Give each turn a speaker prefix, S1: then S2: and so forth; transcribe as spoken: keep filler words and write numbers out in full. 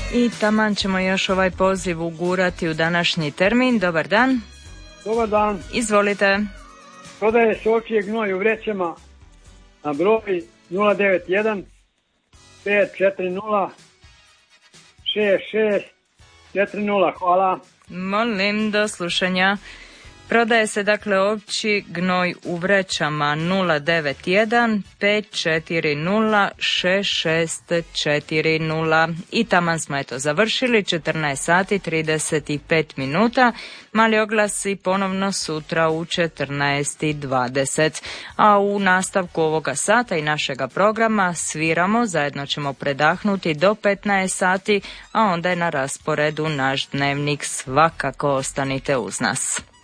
S1: I taman ćemo još ovaj poziv ugurati u današnji termin. Dobar dan.
S2: Dobar dan.
S1: Izvolite.
S2: Prodaje se ovčji gnoj u vrećama na broj nula devet jedan pet četiri nula šest šest četiri nula. Hvala.
S1: Molim, do slušanja. Prodaje se dakle ovčji gnoj u vrećama nula devet jedan pet četiri nula šest šest četiri nula. I taman smo eto završili, četrnaest sati trideset pet minuta. Mali oglasi ponovno sutra u četrnaest dvadeset. A u nastavku ovoga sata i našega programa sviramo, zajedno ćemo predahnuti do petnaest sati, a onda je na rasporedu naš dnevnik. Svakako ostanite uz nas.